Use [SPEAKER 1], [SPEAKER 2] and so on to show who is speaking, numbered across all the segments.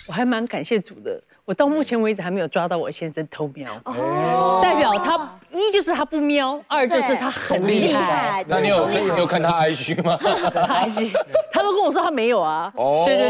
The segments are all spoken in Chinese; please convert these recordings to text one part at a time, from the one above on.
[SPEAKER 1] 我还蛮感谢主的，我到目前为止还没有抓到我先生偷瞄，代表他一就是他不瞄，二就是他很厉害。
[SPEAKER 2] 那你有看他 IG 吗？
[SPEAKER 1] 他 IG， 他都跟我说他没有啊。
[SPEAKER 2] 哦，
[SPEAKER 1] 对。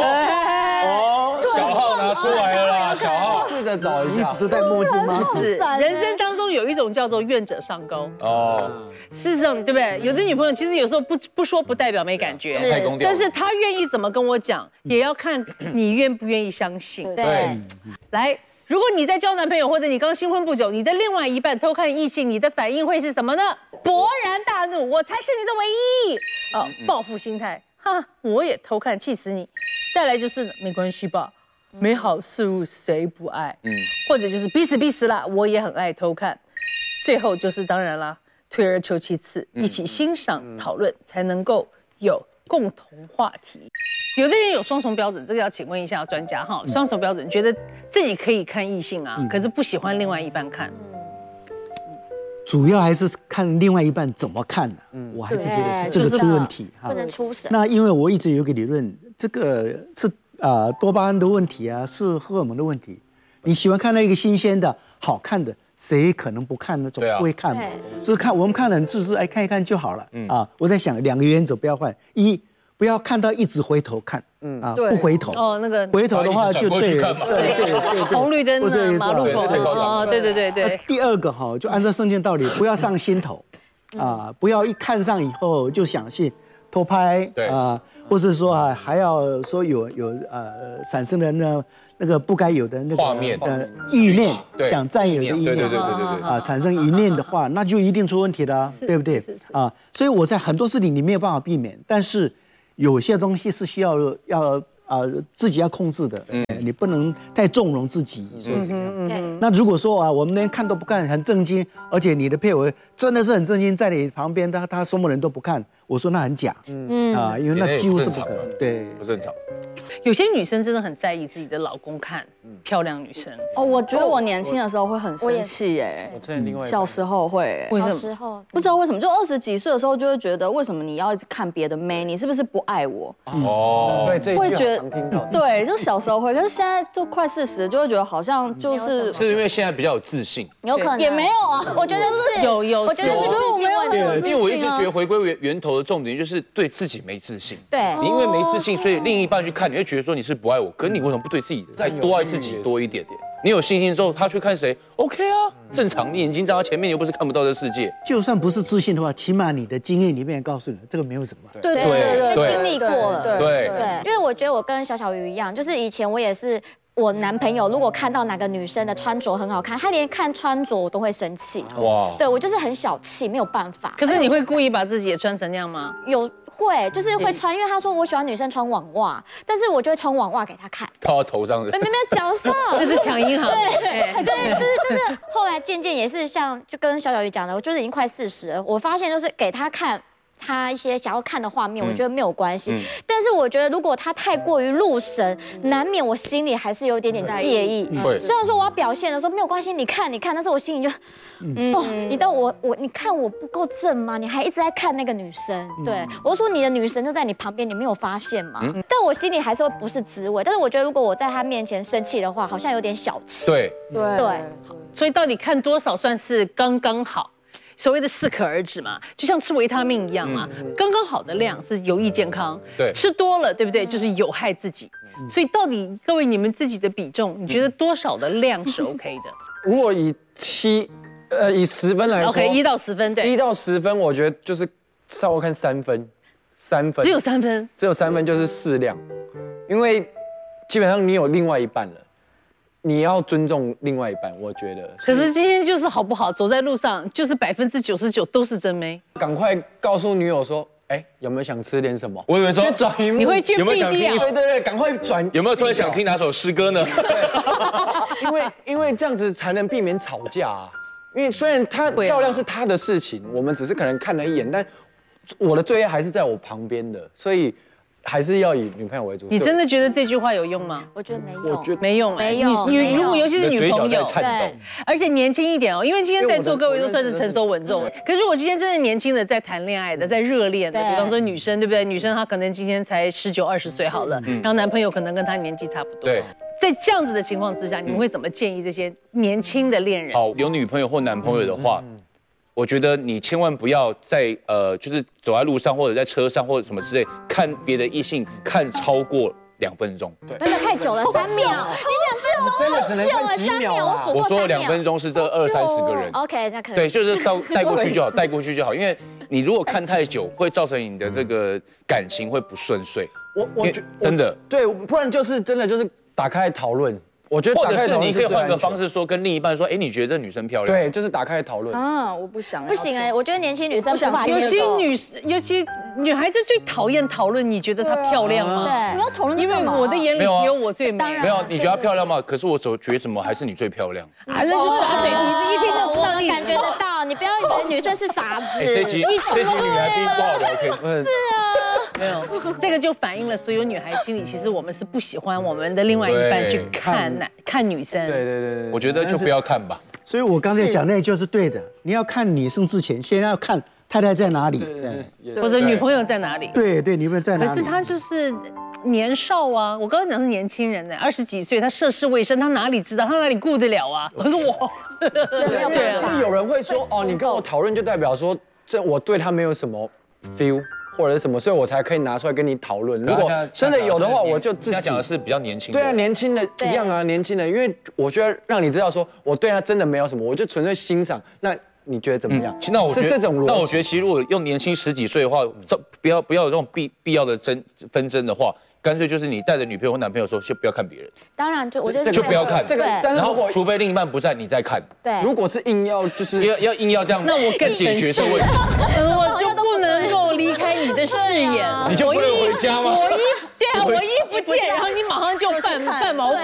[SPEAKER 2] 小号拿出来了啦，小号。
[SPEAKER 3] 试着找一下
[SPEAKER 4] 一直。都戴墨镜吗？
[SPEAKER 1] 是，人生当中有一种叫做愿者上钩。
[SPEAKER 2] 哦，
[SPEAKER 1] 事实上，对不对？有的女朋友其实有时候不说不代表没感觉，
[SPEAKER 2] 太公调。
[SPEAKER 1] 但是她愿意怎么跟我讲，也要看你愿不愿意相信。
[SPEAKER 2] 对，
[SPEAKER 1] 来，如果你在交男朋友，或者你刚新婚不久，你的另外一半偷看异性，你的反应会是什么呢？勃然大怒，我才是你的唯一。报复心态，哈，我也偷看，气死你。再来就是没关系吧，美好事物谁不爱？或者就是彼此彼此啦，我也很爱偷看。最后就是当然啦，退而求其次，一起欣赏讨论，才能够有共同话题。有的人有双重标准，这个要请问一下专家哈。双重标准，觉得自己可以看异性啊，可是不喜欢另外一半看。
[SPEAKER 4] 主要还是看另外一半怎么看的。我还是觉得是这个出问题哈。
[SPEAKER 5] 不能出神。
[SPEAKER 4] 那因为我一直有个理论，这个是多巴胺的问题啊，是荷尔蒙的问题。你喜欢看到一个新鲜的好看的，谁可能不看呢？总会看嘛。就是我们看得很自私，看一看就好了。我在想2个原则不要换：一，不要看到一直回头看，不回头。
[SPEAKER 1] 那个
[SPEAKER 4] 回头的话就对，
[SPEAKER 1] 红绿灯啊，马路口。对。
[SPEAKER 4] 第二个就按照圣经道理，不要上心头，不要一看上以后就想去偷拍或是说还要说有产生的那个不该有的那个
[SPEAKER 2] 画面
[SPEAKER 4] 欲念，想占有的欲念，
[SPEAKER 2] 对
[SPEAKER 4] 产生欲念的话，那就一定出问题了，对不对？所以我在很多事情你没有办法避免，但是有些东西是需要自己要控制的，你不能太纵容自己，说怎样？那如果说我们连看都不看，很震惊，而且你的配偶真的是很震惊，在你旁边，他什么人都不看，我说那很假，因为那几乎是不可能，对，
[SPEAKER 2] 不正常。
[SPEAKER 1] 有些女生真的很在意自己的老公看漂亮女生。
[SPEAKER 6] 我觉得我年轻的时候会很生气耶，小时候会，
[SPEAKER 1] 为什么？
[SPEAKER 5] 小时候
[SPEAKER 6] 不知道为什么，就20几岁的时候就会觉得，为什么你要一直看别的妹？你是不是不爱我？
[SPEAKER 3] 对，这一句常听到。
[SPEAKER 6] 对，就小时候会，可是现在就快40，就会觉得好像就是
[SPEAKER 2] 因为现在比较有自信，
[SPEAKER 5] 有可能
[SPEAKER 6] 也没有啊，
[SPEAKER 5] 我觉得是
[SPEAKER 1] 有，
[SPEAKER 5] 我觉得是自信问题。
[SPEAKER 2] 因为我一直觉得回归源头的重点就是对自己没自信。
[SPEAKER 5] 对，
[SPEAKER 2] 你因为没自信，所以另一半去看，你会觉得说你是不爱我，可是你为什么不对自己再多爱自己多一点？你有信心之后，他去看谁 ？OK 啊，正常。你眼睛在他前面，你又不是看不到这世界。
[SPEAKER 4] 就算不是自信的话，起码你的经验里面告诉你，这个没有什么。
[SPEAKER 6] 对，
[SPEAKER 5] 经历过了。
[SPEAKER 2] 对，
[SPEAKER 5] 因为我觉得我跟小鱼一样，就是以前我也是，我男朋友如果看到哪个女生的穿着很好看，他连看穿着我都会生气。哇，对我就是很小气，没有办法。
[SPEAKER 1] 可是你会故意把自己也穿成那样吗？
[SPEAKER 5] 就是会穿，因为他说我喜欢女生穿网袜，但是我就会穿网袜给他看，
[SPEAKER 2] 套到头上的。
[SPEAKER 5] 没有脚上，
[SPEAKER 1] 这是抢银行。
[SPEAKER 5] 对，就是后来渐渐也是像就跟小鱼讲的，我就是已经快40了，我发现就是给他看他一些想要看的画面，我觉得没有关系。但是我觉得如果他太过于入神，难免我心里还是有一点点介意。虽然说我要表现的说没有关系，你看，但是我心里就，你看我不够正吗？你还一直在看那个女生。对，我说你的女神就在你旁边，你没有发现吗？但我心里还是会不是滋味。但是我觉得如果我在他面前生气的话，好像有点小气。
[SPEAKER 2] 对，
[SPEAKER 1] 所以到底看多少算是刚刚好？所谓的适可而止嘛，就像吃维他命一样嘛，刚刚好的量是有益健康，
[SPEAKER 2] 对，
[SPEAKER 1] 吃多了对不对？就是有害自己。所以到底各位你们自己的比重，你觉得多少的量是 OK 的？
[SPEAKER 3] 如果以10分来说
[SPEAKER 1] ，OK， 1到10分，对，
[SPEAKER 3] 1到10分，我觉得就是稍微看3分，
[SPEAKER 1] 只有3分，
[SPEAKER 3] 只有3分就是适量，因为基本上你有另外一半了。你要尊重另外一半，我觉得。
[SPEAKER 1] 可是今天就是好不好，走在路上就是99%都是真妹。
[SPEAKER 3] 赶快告诉女友说，有没有想吃点什么？
[SPEAKER 2] 我以为说
[SPEAKER 3] 转移，
[SPEAKER 1] 你会去
[SPEAKER 2] 有没有想听？
[SPEAKER 3] 对，赶快转。
[SPEAKER 2] 有没有突然想听哪首诗歌呢？
[SPEAKER 3] 因为这样子才能避免吵架啊。因为虽然她漂亮是她的事情，我们只是可能看了一眼，但我的最爱还是在我旁边的，所以还是要以女朋友为主。
[SPEAKER 1] 你真的觉得这句话有用吗？
[SPEAKER 5] 我觉得没用，
[SPEAKER 3] 我觉得
[SPEAKER 1] 没用，
[SPEAKER 5] 没用
[SPEAKER 1] 如果尤其是女朋友，
[SPEAKER 2] 颤抖，
[SPEAKER 1] 而且年轻一点哦，因为今天在座各位都算是成熟稳重。可是如果今天真的年轻的在谈恋爱的，在热恋的，比方说女生对不对？女生她可能今天才19、20岁好了，然后男朋友可能跟她年纪差不多。
[SPEAKER 2] 对。
[SPEAKER 1] 在这样子的情况之下，你们会怎么建议这些年轻的恋人？
[SPEAKER 2] 好，有女朋友或男朋友的话，我觉得你千万不要在就是走在路上或者在车上或者什么之类，看别的异性看超过2分钟。
[SPEAKER 5] 真的太久了，3秒，你2分钟
[SPEAKER 3] 真的只能看几秒啊！
[SPEAKER 2] 我说2分钟是这20、30个人。
[SPEAKER 5] OK， 那可以。
[SPEAKER 2] 对，就是带过去就好，带过去就好，因为你如果看太久，会造成你的这个感情会不顺遂。
[SPEAKER 3] 我觉
[SPEAKER 2] 真的
[SPEAKER 3] 对，不然就是真的就是打开讨论。我觉得
[SPEAKER 2] 或者是你可以换个方式说，跟另一半说，哎，你觉得这女生漂亮？
[SPEAKER 3] 对，就是打开讨论。
[SPEAKER 6] 啊，我不想。
[SPEAKER 5] 不行哎，我觉得年轻女生无法接受。
[SPEAKER 1] 尤其女孩子最讨厌讨论，你觉得她漂亮吗？
[SPEAKER 5] 对，
[SPEAKER 6] 你要讨论，
[SPEAKER 1] 因为我的眼里只有我最美。
[SPEAKER 2] 没有，你觉得她漂亮吗？可是我总觉得怎么还是你最漂亮？
[SPEAKER 1] 啊，那就耍嘴皮子，一听就知道你
[SPEAKER 5] 感觉得到，你不要以为女生是傻子。
[SPEAKER 2] 这集女来宾不好聊天。
[SPEAKER 1] 是啊。没有，这个就反映了所有女孩心里，其实我们是不喜欢我们的另外一半去看女生。
[SPEAKER 3] 对，
[SPEAKER 2] 我觉得就不要看吧。
[SPEAKER 4] 所以我刚才讲那就是对的，你要看女生之前，先要看太太在哪里，
[SPEAKER 1] 或者女朋友在哪里。
[SPEAKER 4] 对，女朋友在哪里。
[SPEAKER 1] 可是他就是年少啊，我刚刚讲是年轻人呢，20几岁，他涉世未深，他哪里知道，他哪里顾得了啊？可是我，
[SPEAKER 3] 对啊，有人会说哦，你跟我讨论就代表说这我对他没有什么 feel。或者什么，所以我才可以拿出来跟你讨论。如果真的有的话，我就自己。
[SPEAKER 2] 他讲的是比较年轻的。
[SPEAKER 3] 对啊，年轻的一样啊，年轻的，因为我觉得让你知道说我对他真的没有什么，我就纯粹欣赏。那你觉得怎么样？
[SPEAKER 2] 那我觉得
[SPEAKER 3] 是这种逻辑。
[SPEAKER 2] 那我觉得其实如果用年轻10几岁的话，不要有这种必要的纷争的话。干脆就是你带着女朋友或男朋友说，先不要看别人。
[SPEAKER 5] 当然，我觉得
[SPEAKER 2] 就不要看
[SPEAKER 3] 这个。但是
[SPEAKER 2] 然后除非另一半不在，你再看。
[SPEAKER 5] 对。
[SPEAKER 3] 如果是硬要就是
[SPEAKER 2] 硬要这样，
[SPEAKER 1] 那我更
[SPEAKER 2] 解决这个问题，
[SPEAKER 1] 我就不能够离开你的视野，
[SPEAKER 2] 你就不能回家吗？
[SPEAKER 1] 我一不见，然后你马上就犯毛病。